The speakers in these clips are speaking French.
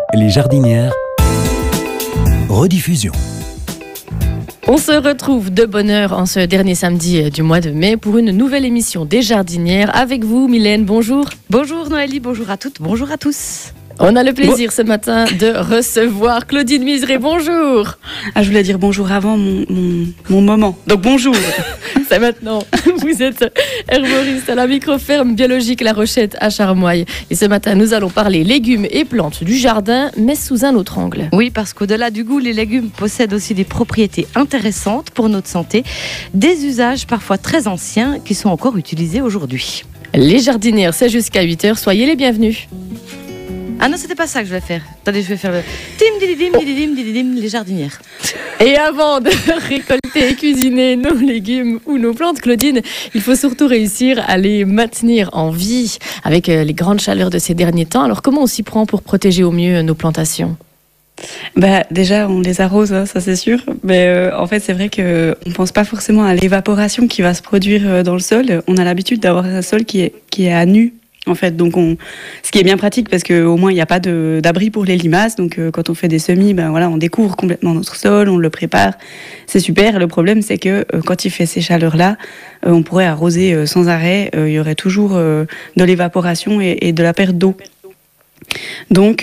Les jardinières, rediffusion. On se retrouve de bonne heure en ce dernier samedi du mois de mai pour une nouvelle émission des jardinières. Avec vous, Mylène, bonjour. Bonjour Noélie, bonjour à toutes, bonjour à tous. On a le plaisir ce matin de recevoir Claudine Miseré, bonjour. Ah, je voulais dire bonjour avant mon moment, donc bonjour. C'est maintenant. Vous êtes herboriste à la microferme biologique La Rochette à Charmoille. Et ce matin, nous allons parler légumes et plantes du jardin, mais sous un autre angle. Oui, parce qu'au-delà du goût, les légumes possèdent aussi des propriétés intéressantes pour notre santé, des usages parfois très anciens qui sont encore utilisés aujourd'hui. Les jardinières, c'est jusqu'à 8h, soyez les bienvenus. Ah non, c'était pas ça que je vais faire. Attendez, je vais faire le tim dididim dididim dididim les jardinières. Et avant de récolter et cuisiner nos légumes ou nos plantes, Claudine, il faut surtout réussir à les maintenir en vie avec les grandes chaleurs de ces derniers temps. Alors comment on s'y prend pour protéger au mieux nos plantations ? Déjà, on les arrose, hein, ça c'est sûr. Mais en fait, c'est vrai qu'on ne pense pas forcément à l'évaporation qui va se produire dans le sol. On a l'habitude d'avoir un sol qui est à nu. En fait, donc ce qui est bien pratique parce qu'au moins il n'y a pas d'abri pour les limaces. Donc quand on fait des semis, on découvre complètement notre sol, on le prépare, c'est super. Le problème c'est que quand il fait ces chaleurs-là, on pourrait arroser sans arrêt. Il y aurait toujours de l'évaporation et de la perte d'eau. Donc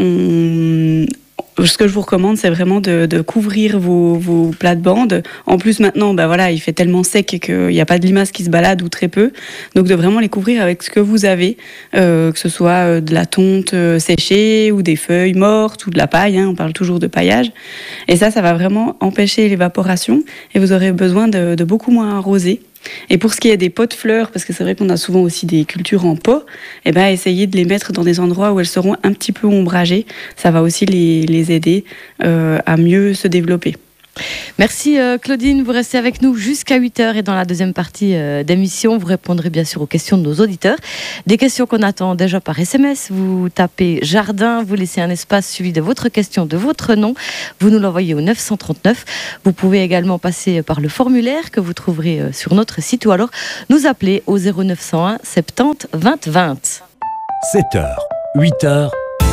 ce que je vous recommande, c'est vraiment de couvrir vos plates-bandes. En plus, maintenant, il fait tellement sec qu'il n'y a pas de limaces qui se baladent ou très peu. Donc, de vraiment les couvrir avec ce que vous avez, que ce soit de la tonte séchée ou des feuilles mortes ou de la paille. On parle toujours de paillage. Et ça va vraiment empêcher l'évaporation et vous aurez besoin de beaucoup moins arroser. Et pour ce qui est des pots de fleurs, parce que c'est vrai qu'on a souvent aussi des cultures en pot, essayez de les mettre dans des endroits où elles seront un petit peu ombragées. Ça va aussi les aider à mieux se développer. Merci Claudine, vous restez avec nous jusqu'à 8h et dans la deuxième partie d'émission, vous répondrez bien sûr aux questions de nos auditeurs. Des questions qu'on attend déjà par SMS. Vous tapez jardin, vous laissez un espace suivi de votre question, de votre nom. Vous nous l'envoyez au 939. Vous pouvez également passer par le formulaire que vous trouverez sur notre site ou alors nous appeler au 0901 70 20 20. 7h, 8h.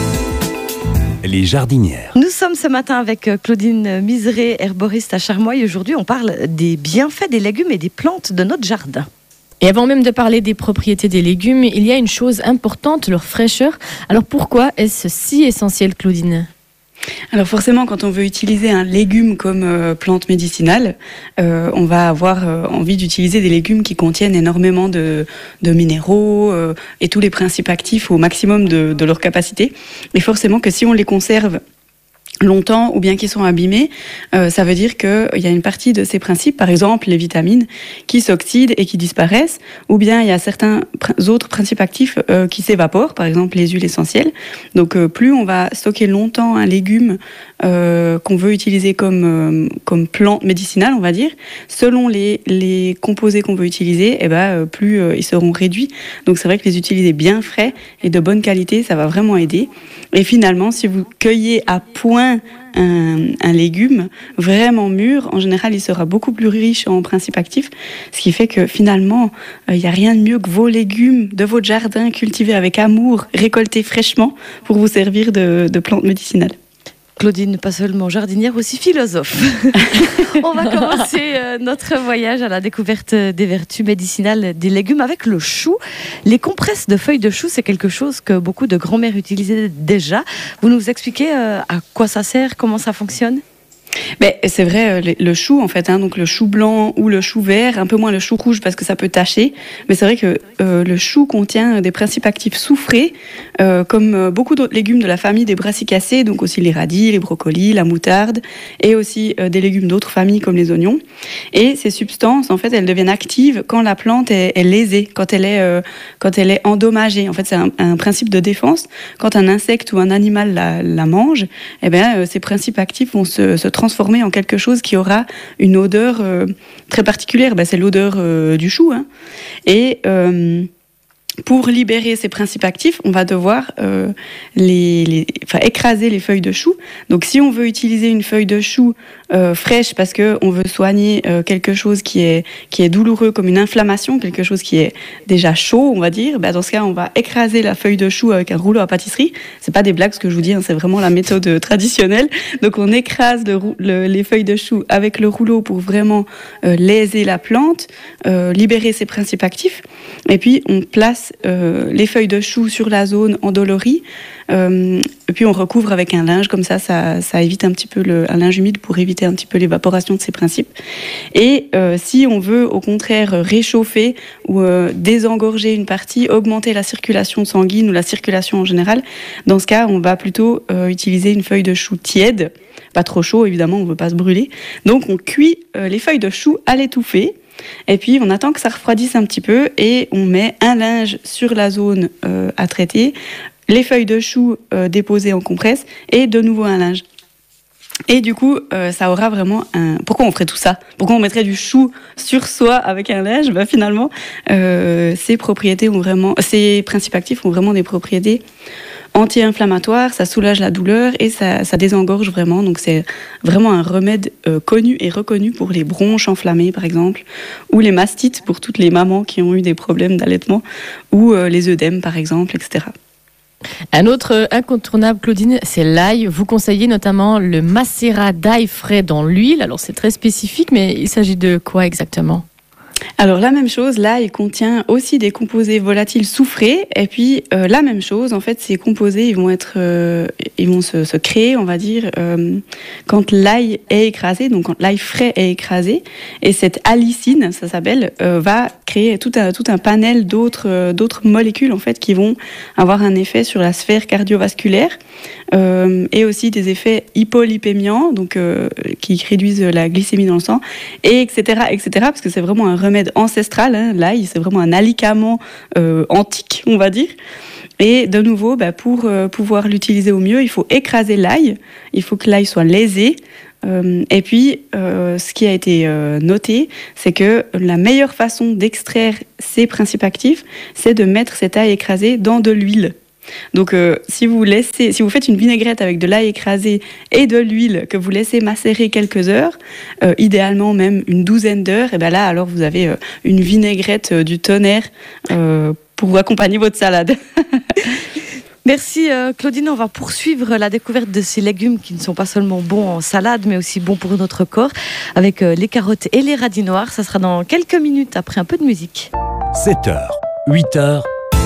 Les jardinières. Nous sommes ce matin avec Claudine Miseré, herboriste à Charmoille. Aujourd'hui, on parle des bienfaits des légumes et des plantes de notre jardin. Et avant même de parler des propriétés des légumes, il y a une chose importante, leur fraîcheur. Alors pourquoi est-ce si essentiel, Claudine ? Alors forcément, quand on veut utiliser un légume comme plante médicinale, on va avoir envie d'utiliser des légumes qui contiennent énormément de minéraux et tous les principes actifs au maximum de leur capacité. Et forcément que si on les conserve longtemps ou bien qu'ils sont abîmés, ça veut dire qu'il y a une partie de ces principes, par exemple les vitamines, qui s'oxydent et qui disparaissent, ou bien il y a certains autres principes actifs qui s'évaporent, par exemple les huiles essentielles. Donc plus on va stocker longtemps un légume qu'on veut utiliser comme plante médicinale, on va dire, selon les composés qu'on veut utiliser, plus ils seront réduits. Donc c'est vrai que les utiliser bien frais et de bonne qualité, ça va vraiment aider. Et finalement, si vous cueillez à point un légume vraiment mûr, en général, il sera beaucoup plus riche en principes actifs, ce qui fait que finalement, il n'y a rien de mieux que vos légumes de votre jardin cultivés avec amour, récoltés fraîchement pour vous servir de plantes médicinales. Claudine, pas seulement jardinière, aussi philosophe. On va commencer notre voyage à la découverte des vertus médicinales des légumes avec le chou. Les compresses de feuilles de chou, c'est quelque chose que beaucoup de grand-mères utilisaient déjà. Vous nous expliquez à quoi ça sert, comment ça fonctionne ? C'est vrai, le chou en fait, donc le chou blanc ou le chou vert, un peu moins le chou rouge parce que ça peut tacher, mais c'est vrai que le chou contient des principes actifs soufrés, comme beaucoup d'autres légumes de la famille des brassicacées, donc aussi les radis, les brocolis, la moutarde, et aussi des légumes d'autres familles comme les oignons. Et ces substances, en fait, elles deviennent actives quand la plante est lésée, quand elle est endommagée. En fait, c'est un principe de défense. Quand un insecte ou un animal la mange, ces principes actifs vont se transformer en quelque chose qui aura une odeur très particulière. C'est l'odeur du chou. Et pour libérer ces principes actifs, on va devoir écraser les feuilles de chou. Donc, si on veut utiliser une feuille de chou fraîche parce qu'on veut soigner quelque chose qui est douloureux, comme une inflammation, quelque chose qui est déjà chaud, on va dire, dans ce cas, on va écraser la feuille de chou avec un rouleau à pâtisserie. C'est pas des blagues ce que je vous dis, c'est vraiment la méthode traditionnelle. Donc, on écrase les feuilles de chou avec le rouleau pour vraiment léser la plante, libérer ses principes actifs. Et puis, on place les feuilles de chou sur la zone endolorie. Et puis, on recouvre avec un linge. Comme ça évite un petit peu un linge humide pour éviter un petit peu l'évaporation de ces principes. Et si on veut, au contraire, réchauffer ou désengorger une partie, augmenter la circulation sanguine ou la circulation en général, dans ce cas, on va plutôt utiliser une feuille de chou tiède. Pas trop chaud, évidemment, on ne veut pas se brûler. Donc, on cuit les feuilles de chou à l'étouffer. Et puis, on attend que ça refroidisse un petit peu et on met un linge sur la zone à traiter, les feuilles de chou déposées en compresse et de nouveau un linge. Et du coup, ça aura vraiment un... Pourquoi on ferait tout ça ? Pourquoi on mettrait du chou sur soi avec un linge ? Finalement, ces principes actifs ont vraiment des propriétés anti-inflammatoire, ça soulage la douleur et ça désengorge vraiment. Donc c'est vraiment un remède connu et reconnu pour les bronches enflammées par exemple, ou les mastites pour toutes les mamans qui ont eu des problèmes d'allaitement, ou les œdèmes par exemple, etc. Un autre incontournable, Claudine, c'est l'ail. Vous conseillez notamment le macérat d'ail frais dans l'huile. Alors c'est très spécifique, mais il s'agit de quoi exactement ? Alors la même chose, l'ail contient aussi des composés volatiles soufrés, et puis la même chose, en fait, ces composés, ils vont se créer, on va dire, quand l'ail est écrasé, donc quand l'ail frais est écrasé, et cette allicine, ça s'appelle, va créer tout un panel d'autres molécules, en fait, qui vont avoir un effet sur la sphère cardiovasculaire, et aussi des effets hypolipémiants, donc qui réduisent la glycémie dans le sang, et etc., parce que c'est vraiment un remède ancestral, hein, l'ail, c'est vraiment un alicament antique, on va dire. Et de nouveau, pour pouvoir l'utiliser au mieux, il faut écraser l'ail, il faut que l'ail soit lésé. Et puis, ce qui a été noté, c'est que la meilleure façon d'extraire ces principes actifs, c'est de mettre cet ail écrasé dans de l'huile. Donc, si vous faites une vinaigrette avec de l'ail écrasé et de l'huile que vous laissez macérer quelques heures, idéalement même une douzaine d'heures, et là, alors vous avez une vinaigrette du tonnerre pour accompagner votre salade. Merci Claudine, on va poursuivre la découverte de ces légumes qui ne sont pas seulement bons en salade, mais aussi bons pour notre corps, avec les carottes et les radis noirs. Ça sera dans quelques minutes après un peu de musique. 7h, 8h.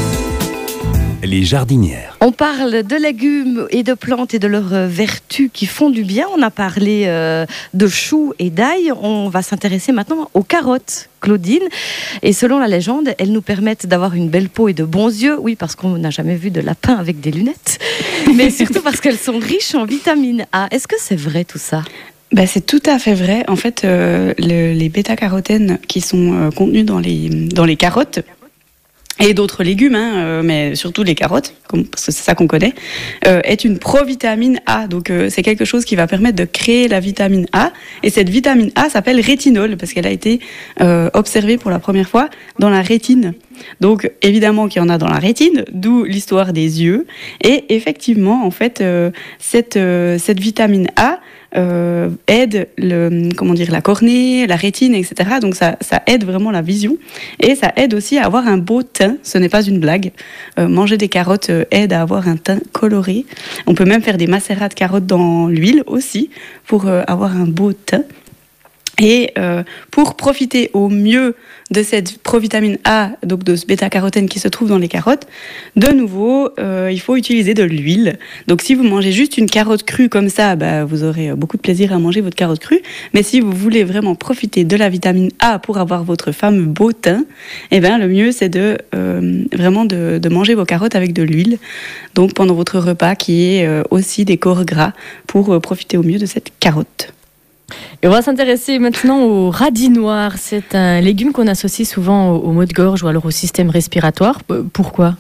Les jardinières. On parle de légumes et de plantes et de leurs vertus qui font du bien. On a parlé de choux et d'ail. On va s'intéresser maintenant aux carottes, Claudine. Et selon la légende, elles nous permettent d'avoir une belle peau et de bons yeux. Oui, parce qu'on n'a jamais vu de lapin avec des lunettes. Mais surtout parce qu'elles sont riches en vitamine A. Est-ce que c'est vrai tout ça ? C'est tout à fait vrai. En fait, les bêta-carotènes qui sont contenus dans les carottes, et d'autres légumes, mais surtout les carottes, parce que c'est ça qu'on connaît, est une provitamine A. Donc c'est quelque chose qui va permettre de créer la vitamine A. Et cette vitamine A s'appelle rétinol, parce qu'elle a été observée pour la première fois dans la rétine. Donc évidemment qu'il y en a dans la rétine, d'où l'histoire des yeux. Et effectivement, en fait, cette vitamine A aide la cornée, la rétine, etc. Donc ça aide vraiment la vision et ça aide aussi à avoir un beau teint. Ce n'est pas une blague. Manger des carottes aide à avoir un teint coloré. On peut même faire des macérats de carottes dans l'huile aussi pour avoir un beau teint. Et pour profiter au mieux de cette provitamine A, donc de ce bêta-carotène qui se trouve dans les carottes, de nouveau, il faut utiliser de l'huile. Donc si vous mangez juste une carotte crue comme ça, vous aurez beaucoup de plaisir à manger votre carotte crue. Mais si vous voulez vraiment profiter de la vitamine A pour avoir votre fameux beau teint, le mieux c'est vraiment de manger vos carottes avec de l'huile. Donc pendant votre repas qui est aussi des corps gras pour profiter au mieux de cette carotte. Et on va s'intéresser maintenant au radis noir. C'est un légume qu'on associe souvent aux maux de gorge ou alors au système respiratoire. Pourquoi ?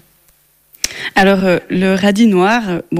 Alors, le radis noir,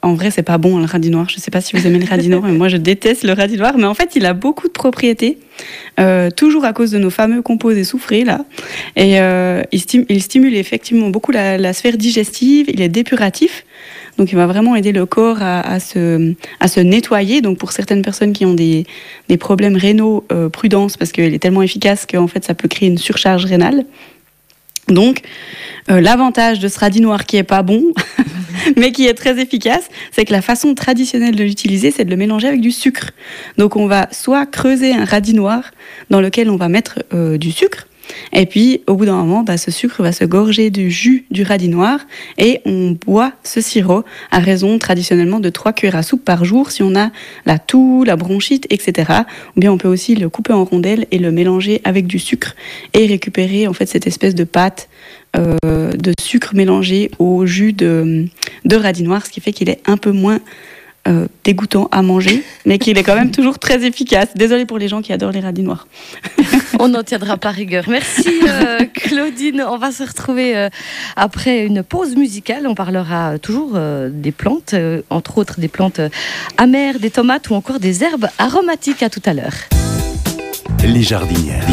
En vrai, c'est pas bon le radis noir. Je sais pas si vous aimez le radis noir, mais moi je déteste le radis noir. Mais en fait, il a beaucoup de propriétés, toujours à cause de nos fameux composés soufrés là. Et il stimule effectivement beaucoup la sphère digestive. Il est dépuratif. Donc, il va vraiment aider le corps à se nettoyer. Donc, pour certaines personnes qui ont des problèmes rénaux, prudence, parce qu'il est tellement efficace qu'en fait, ça peut créer une surcharge rénale. Donc, l'avantage de ce radis noir qui est pas bon, mais qui est très efficace, c'est que la façon traditionnelle de l'utiliser, c'est de le mélanger avec du sucre. Donc, on va soit creuser un radis noir dans lequel on va mettre du sucre. Et puis, au bout d'un moment, ce sucre va se gorger du jus du radis noir et on boit ce sirop à raison traditionnellement de 3 cuillères à soupe par jour si on a la toux, la bronchite, etc. Ou bien on peut aussi le couper en rondelles et le mélanger avec du sucre et récupérer en fait cette espèce de pâte de sucre mélangé au jus de radis noir, ce qui fait qu'il est un peu moins dégoûtant à manger, mais qu'il est quand même toujours très efficace. Désolée pour les gens qui adorent les radis noirs. On n'en tiendra pas rigueur. Merci Claudine. On va se retrouver après une pause musicale. On parlera toujours des plantes, entre autres des plantes amères, des tomates ou encore des herbes aromatiques. À tout à l'heure. Les jardinières.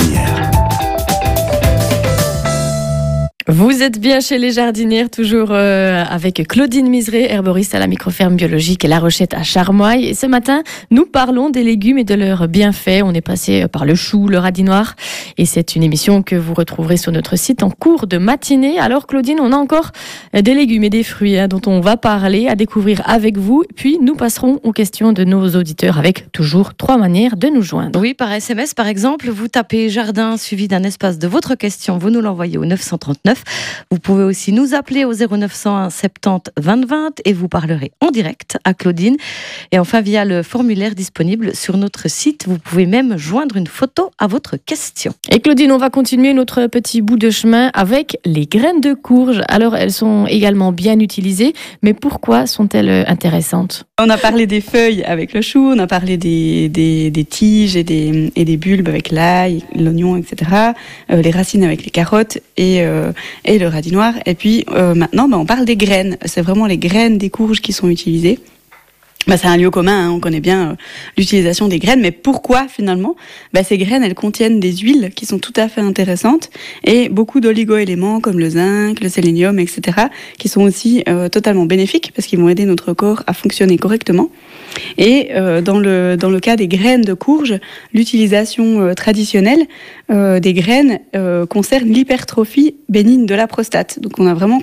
Vous êtes bien chez les jardinières, toujours avec Claudine Miseré, herboriste à la microferme biologique La Rochette à Charmoille. Et ce matin, nous parlons des légumes et de leurs bienfaits. On est passé par le chou, le radis noir. Et c'est une émission que vous retrouverez sur notre site en cours de matinée. Alors Claudine, on a encore des légumes et des fruits dont on va parler, à découvrir avec vous. Puis nous passerons aux questions de nos auditeurs avec toujours 3 manières de nous joindre. Oui, par SMS par exemple, vous tapez jardin suivi d'un espace de votre question. Vous nous l'envoyez au 939. Vous pouvez aussi nous appeler au 0901 70 20 20 et vous parlerez en direct à Claudine. Et enfin, via le formulaire disponible sur notre site, vous pouvez même joindre une photo à votre question. Et Claudine, on va continuer notre petit bout de chemin avec les graines de courge. Alors, elles sont également bien utilisées, mais pourquoi sont-elles intéressantes ? On a parlé des feuilles avec le chou, on a parlé des tiges et des bulbes avec l'ail, l'oignon, etc. Les racines avec les carottes et le radis noir. Et puis maintenant, on parle des graines. C'est vraiment les graines des courges qui sont utilisées. C'est un lieu commun, on connaît bien l'utilisation des graines, mais pourquoi finalement ? Ces graines, elles contiennent des huiles qui sont tout à fait intéressantes et beaucoup d'oligo-éléments comme le zinc, le sélénium, etc., qui sont aussi totalement bénéfiques parce qu'ils vont aider notre corps à fonctionner correctement. Et dans le cas des graines de courge, l'utilisation traditionnelle des graines concerne l'hypertrophie bénigne de la prostate. Donc on a vraiment